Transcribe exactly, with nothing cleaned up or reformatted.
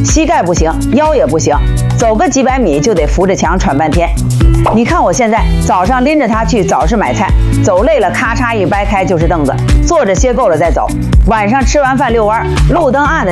膝盖不行，腰也不行，走个几百米就得扶着墙喘半天。你看我现在，早上拎着它去早市买菜，走累了咔嚓一掰开就是凳子，坐着歇够了再走。晚上吃完饭遛弯，路灯暗的